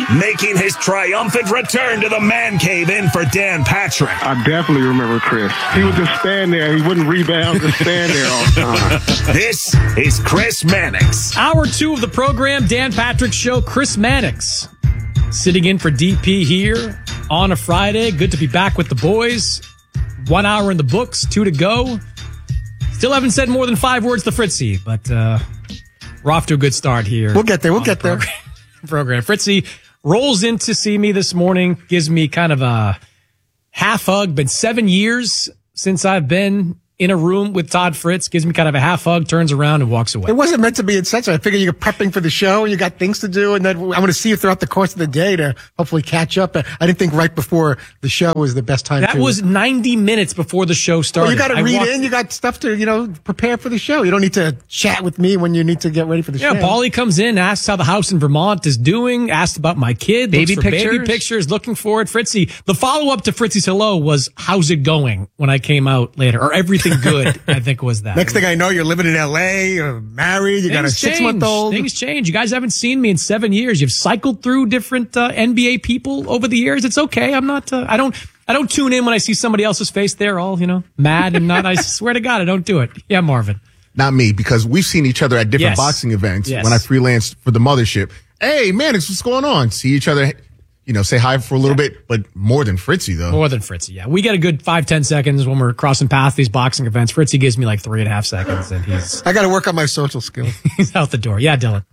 Making his triumphant return to the man cave in for Dan Patrick. I definitely remember Chris. He would just stand there. He wouldn't rebound, just stand there all the time. This is Chris Mannix. Hour 2 of the program, Dan Patrick Show. Chris Mannix sitting in for DP here on a Friday. Good to be back with the boys. 1 hour in the books, 2 to go. Still haven't said more than 5 words to Fritzy, but we're off to a good start here. We'll get there. We'll get there. Program. Fritzy rolls in to see me this morning, gives me kind of a half hug. Been 7 years since I've been in a room with Todd Fritz, gives me kind of a half hug, turns around and walks away. It wasn't meant to be insensitive. I figured you're prepping for the show and you got things to do, and then I'm going to see you throughout the course of the day to hopefully catch up. I didn't think right before the show was the best time. That was 90 minutes before the show started. Well, you got to read in. You got stuff to, prepare for the show. You don't need to chat with me when you need to get ready for the show. Yeah, Paulie comes in, asks how the house in Vermont is doing, asked about my kid, baby pictures, looking for it. Fritzy, the follow-up to Fritzy's hello was, how's it going when I came out later? Or everything good? I think was that. Next thing I know, you're living in L.A., you're married, you got a 6-month-old. Things change. You guys haven't seen me in 7 years. You've cycled through different NBA people over the years. It's okay. I'm not, I don't tune in when I see somebody else's face there all, mad and not. I swear to God, I don't do it. Yeah, Marvin. Not me, because we've seen each other at different boxing events when I freelanced for the Mothership. Hey, Mannix, what's going on? See each other, say hi for a little bit, but more than Fritzy, though. More than Fritzy, yeah. We get a good 5-10 seconds when we're crossing paths these boxing events. Fritzy gives me like 3.5 seconds, and I got to work on my social skills. He's out the door. Yeah, Dylan.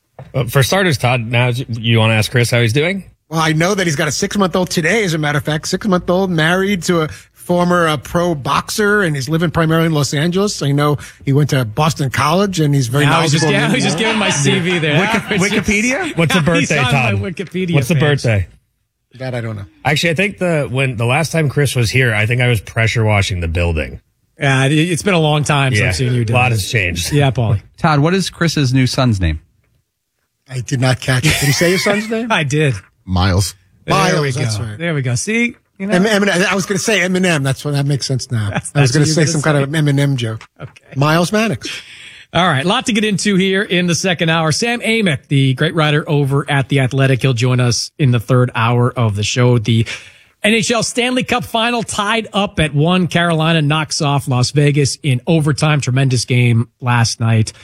For starters, Todd, now you want to ask Chris how he's doing? Well, I know that he's got a 6-month-old today, as a matter of fact. 6-month-old, married to a former pro boxer, and he's living primarily in Los Angeles. I know he went to Boston College, and he's very knowledgeable. He's just giving my CV there. Wikipedia? What's the birthday, Todd? What's the birthday? That I don't know. Actually, I think the last time Chris was here, I think I was pressure washing the building. Yeah, it's been a long time since I've seen you do a lot has changed. Yeah, Paulie. Todd, what is Chris's new son's name? I did not catch it. Did he say your son's name? I did. Miles. There we go. That's right. There we go. See? I was going to say Eminem. That makes sense now. I was going to say some kind of Eminem joke. Okay. Miles Mannix. All right. A lot to get into here in the second hour. Sam Amick, the great writer over at The Athletic. He'll join us in the third hour of the show. The NHL Stanley Cup final tied up at 1. Carolina knocks off Las Vegas in overtime. Tremendous game last night.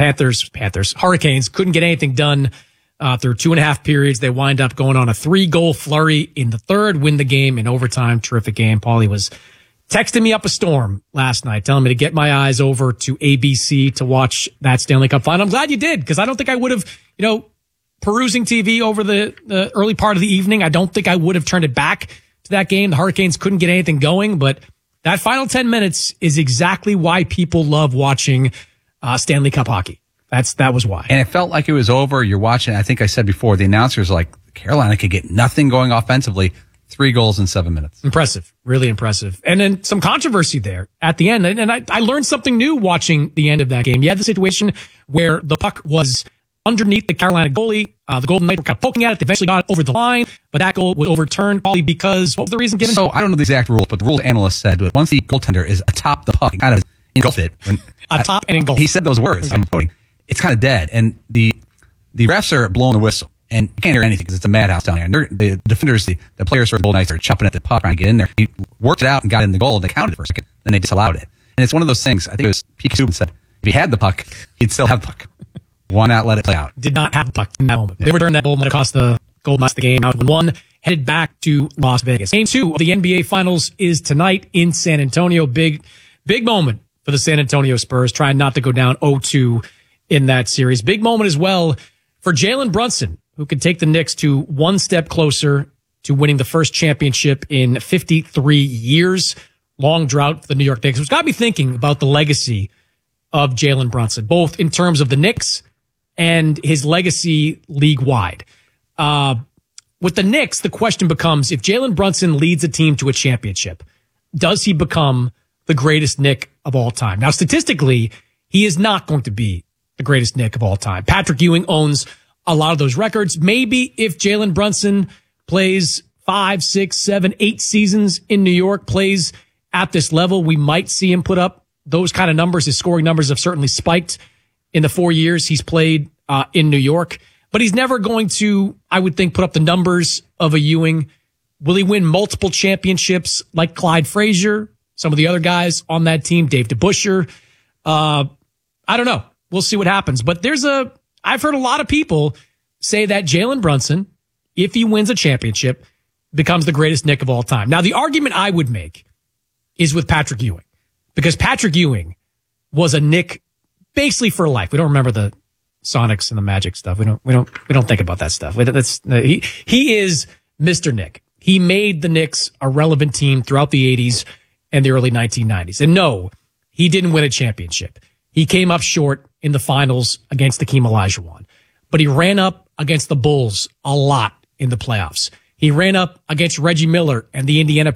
Hurricanes couldn't get anything done through 2.5 periods. They wind up going on a 3-goal flurry in the third, win the game in overtime. Terrific game. Paulie was texting me up a storm last night, telling me to get my eyes over to ABC to watch that Stanley Cup final. I'm glad you did, because I don't think I would have, perusing TV over the early part of the evening, I don't think I would have turned it back to that game. The Hurricanes couldn't get anything going, but that final 10 minutes is exactly why people love watching Stanley Cup hockey. That was why. And it felt like it was over. You're watching, I think I said before, the announcer's like, Carolina could get nothing going offensively. 3 goals in 7 minutes. Impressive. Really impressive. And then some controversy there at the end. And I learned something new watching the end of that game. You had the situation where the puck was underneath the Carolina goalie. The Golden Knights were kind of poking at it. They eventually got it over the line, but that goal was overturned probably because, what was the reason given? So I don't know the exact rules, but the rules analyst said that once the goaltender is atop the puck, kind of engulf it. Atop and engulf. He said those words. I'm quoting. It's kind of dead. And the refs are blowing the whistle. And you can't hear anything because it's a madhouse down there. And the defenders, the players for the Golden Knights are chopping at the puck trying to get in there. He worked it out and got in the goal. And they counted it for a second. Then they disallowed it. And it's one of those things. I think it was P.K. Subban said, if he had the puck, he'd still have the puck. Why not let it play out? Did not have the puck in that moment. They returned that goal. Might have cost the Golden Knights the game. Out 1, headed back to Las Vegas. Game 2 of the NBA Finals is tonight in San Antonio. Big moment for the San Antonio Spurs, trying not to go down 0-2 in that series. Big moment as well for Jalen Brunson, who could take the Knicks to one step closer to winning the first championship in 53 years. Long drought for the New York Knicks. It's got me thinking about the legacy of Jalen Brunson, both in terms of the Knicks and his legacy league-wide. With the Knicks, the question becomes, if Jalen Brunson leads a team to a championship, does he become the greatest Knick of all time? Now, statistically, he is not going to be the greatest Knick of all time. Patrick Ewing owns a lot of those records. Maybe if Jalen Brunson plays 5, 6, 7, 8 seasons in New York, plays at this level, we might see him put up those kind of numbers. His scoring numbers have certainly spiked in the 4 years he's played in New York. but he's never going to, I would think, put up the numbers of a Ewing. Will he win multiple championships like Clyde Frazier, some of the other guys on that team, Dave DeBusschere? I don't know. We'll see what happens. But I've heard a lot of people say that Jalen Brunson, if he wins a championship, becomes the greatest Knick of all time. Now, the argument I would make is with Patrick Ewing, because Patrick Ewing was a Knick basically for life. We don't remember the Sonics and the Magic stuff. We don't think about that stuff. He is Mr. Knick. He made the Knicks a relevant team throughout the 80s and the early 1990s. And no, he didn't win a championship. He came up short in the finals against Hakeem Olajuwon, but he ran up against the Bulls a lot in the playoffs. He ran up against Reggie Miller and the Indiana